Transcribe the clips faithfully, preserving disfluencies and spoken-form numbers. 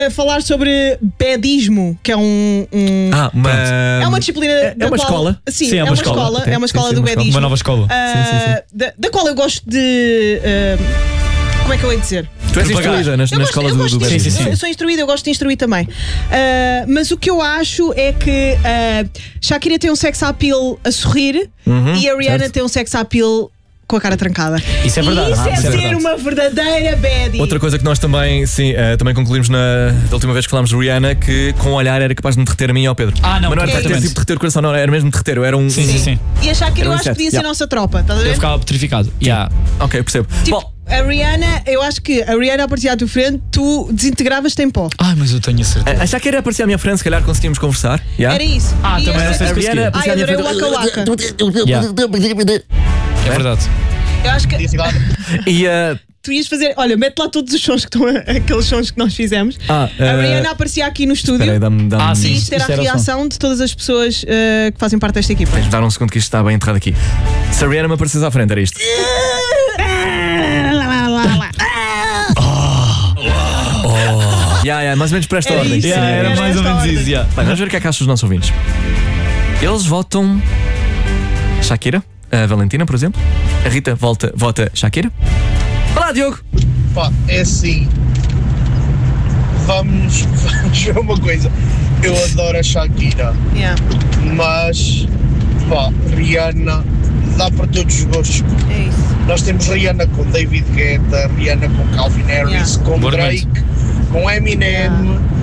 a falar sobre badismo, que é um. um ah, uma... É uma disciplina. É, da é uma qual, escola? Sim, sim, é uma escola. escola okay. É uma escola sim, sim, do uma badismo. Uma nova escola. Uh, sim, sim, sim. Da, da qual eu gosto de. Uh, como é que eu ia dizer? Tu és instruída na, na escola do, do de, badismo. Sim, sim, sim. Eu sou instruída, eu gosto de instruir também. Uh, mas o que eu acho é que uh, Shakira tem um sex appeal a sorrir Uhum, e a Rihanna certo. tem um sex appeal com a cara trancada. Isso é verdade. E isso Ah, é isso é ser verdade. uma verdadeira baddie. Outra coisa que nós também, sim, uh, também concluímos na da última vez que falámos de Rihanna, que com o olhar era capaz de me derreter a mim e ao Pedro. Ah, não, mas não era é derreter, isso. tipo derreter o coração, não, era mesmo derreter. Eu era um. Sim, sim, sim. E a Shakira Era um eu acho que inseto. podia ser Yeah. nossa tropa, estás a ver? Eu ficava petrificado. Yeah. Ok, percebo. Tipo, Bom, a Rihanna, eu acho que a Rihanna aparecia à tua frente, tu desintegravas-te em pó. Ai, mas eu tenho a certeza. a Shakira aparecia à minha frente, se calhar conseguíamos conversar. Yeah? Era isso. Ah, E também esse- não sei se A Rihanna conseguia. aparecia Ai, à minha adorei frente. o Waka Waka. Yeah. É verdade. Eu acho que E uh, tu ias fazer. Olha, mete lá todos os sons que estão. Aqueles sons que nós fizemos. Ah, a uh, Rihanna aparecia aqui no estúdio. espera aí, dá-me. Dá-me Ah, sim. E isto era Isto a era o som. reação de todas as pessoas uh, que fazem parte desta equipa. Tens de dar um segundo que isto está bem enterrado aqui. Se a Rihanna me aparecesse à frente, era isto. Yeah, yeah, mais ou menos para esta Era ordem. isso, Yeah, era era mais ou esta menos ordem. isso. Yeah. Bem, vamos ver o que é que acham os nossos ouvintes. Eles votam Shakira, a Valentina, por exemplo. A Rita volta, vota Shakira. Olá, Diogo. Pá, é assim. Vamos, vamos ver uma coisa. Eu adoro a Shakira, Yeah, mas pá, Rihanna dá para todos os gostos. é isso. Nós temos Rihanna com David Guetta, Rihanna com Calvin Harris, Yeah. com Bom Drake, com Eminem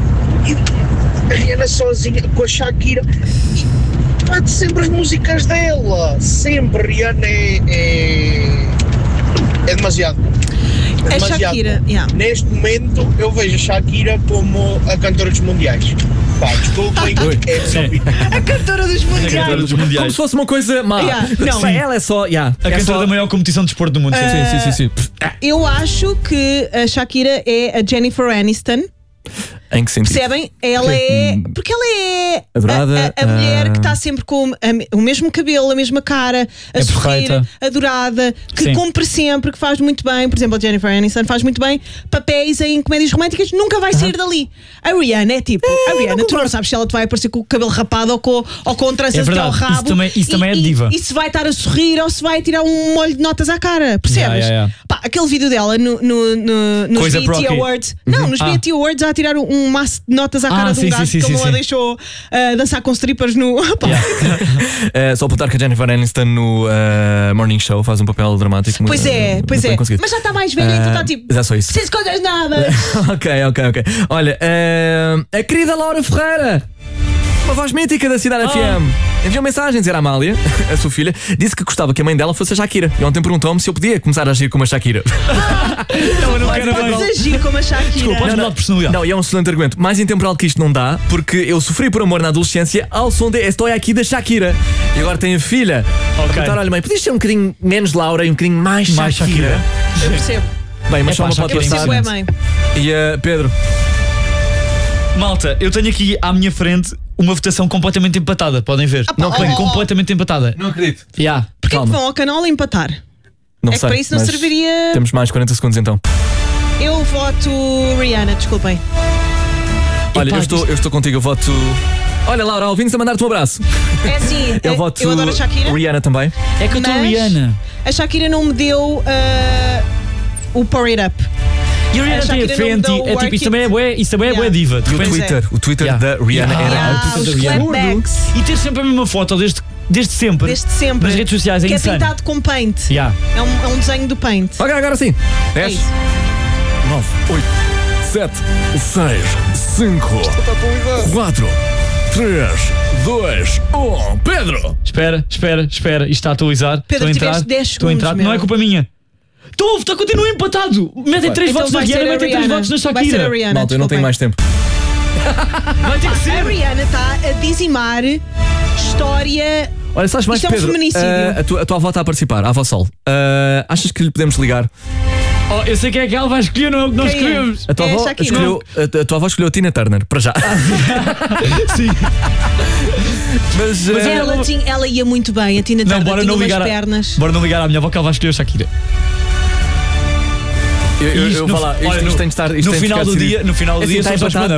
e a Rihanna sozinha com a Shakira. E bate sempre as músicas dela. Sempre. Rihanna é. é, é demasiado. É A demasiado Shakira, bom. yeah. Neste momento eu vejo a Shakira como a cantora dos mundiais. Pá, desculpem, é a minha Sim. opinião. A cantora dos A cantora mundiais. dos Como mundiais. se fosse uma coisa má. Yeah. Não, Sim. ela é só. Yeah, A é cantora só... da maior competição de desporto do mundo. Sim, sim, sim, sim. Eu acho que a Shakira é a Jennifer Aniston. Em que sentido? Percebem? Ela é. Porque ela é Adorada, a, a- a mulher ah. que está sempre com a- o mesmo cabelo, a mesma cara, a É sorrir, perfeita. adorada, que Sim. cumpre sempre, que faz muito bem. Por exemplo, a Jennifer Aniston faz muito bem papéis em comédias românticas, nunca vai sair dali. A Rihanna é tipo, a Rihanna, tu não sabes se ela te vai aparecer com o cabelo rapado ou com, ou com tranças É até ao verdade, rabo. isso também- isso e, também é e- diva. E se vai estar a sorrir ou se vai tirar um molho de notas à cara, percebes? Yeah, yeah, yeah. Pá, aquele vídeo dela no, no, no, nos Coisa B E T Brocky. Awards. Não, nos Ah. B E T Awards a tirar um, um maço de notas à Ah, cara de um sim, gajo sim, sim, como sim, ela sim. deixou uh, dançar com strippers no. Pá, Uh, só apontar que a Jennifer Aniston no uh, Morning Show faz um papel dramático. Pois muito- é, muito pois bem é. conseguido. Mas já está mais velha, então está Uh, tipo. Já só isso. Preciso de coisas nada. ok, ok, ok. Olha, uh, a querida Laura Ferreira, uma voz mítica da Cidade Ah. F M, enviou mensagem a dizer à Amália, a sua filha, disse que gostava que a mãe dela fosse a Shakira. E ontem perguntou-me se eu podia começar a agir como a Shakira. Não, eu não quero Podes mais. agir como a Shakira. Desculpa, podes mudar de personalidade. Não, e é um excelente argumento. Mais intemporal que isto não dá, porque eu sofri por amor na adolescência ao som de Estou aqui da Shakira. E agora tenho a filha. Ok. A perguntar, olha mãe, podias ser um bocadinho menos Laura e um bocadinho mais Shakira? Mais Shakira. Eu percebo. Bem, mas É só pá, uma pode Eu Shakira. percebo, passar. é mãe. E uh, Pedro, Malta, eu tenho aqui à minha frente uma votação completamente empatada. Podem ver. pá, Não, bem, oh, oh. completamente empatada. não acredito. Yeah. Porquê que Calma. vão ao canal empatar? Não É que sei, para isso não mas serviria. Temos mais quarenta segundos então. Eu voto Rihanna, desculpem. Olha, Epá, eu estou, eu estou contigo, eu voto. Olha, Laura, ouvintes a mandar-te um abraço. É assim, Eu eh, voto eu adoro a Shakira. Rihanna também. É que eu estou Mas- Rihanna. A Shakira não me deu uh, o Pour It Up. E a Rihanna A tem a Shakira Fenty. não deu É Work tipo, isto It. também é bué, isto também é bué Yeah. diva. De E o repente- Pois é. Twitter, o Twitter Yeah. da Rihanna Yeah. era. Ah, Twitter os da Rihanna. clapbacks. E ter sempre a mesma foto desde, desde sempre. Desde sempre. Nas redes sociais, é que insano. é pintado com paint. Yeah. É, um, é um desenho do paint. Ok, agora sim. É dez, isso. nove, oito, sete, seis, cinco, quatro, três, dois, um. Pedro! Espera, espera, espera. Isto está a atualizar. Pedro, Estou a entrar. tiveste dez Estou a entrar. segundos, Não é meu. culpa minha. Estou, está, continua empatado. Metem três Então votos na vai ser Rihanna, a metem três Rihanna. votos na Vai ser a Shakira. Rihanna. Malta, eu não tenho desculpem. mais tempo. Vai ter que A ser. Rihanna está a dizimar história. Olha, sabes mais, Isto é um Pedro? feminicídio. ah, a, tua, a tua avó está a participar, a avó Sol. Ah, achas que lhe podemos ligar? Oh, eu sei quem é que ela vai escolher, não é o que nós Quem é? escolhemos. A tua, É a avó Shakira. escolheu, a, a tua avó escolheu a Tina Turner, para já. Sim. Mas, Mas ah, Ela, tinha, ela ia muito bem, a Tina Não, Turner bora tinha não umas ligar. A, pernas. bora não ligar à minha avó que ela vai escolher a Shakira. Eu, eu, Isto eu no- vou lá, isto, olha, isto no- tem de estar. Isto no tem de final ficar do decidido. dia, no final do Assim, dia está somos nós que empatado.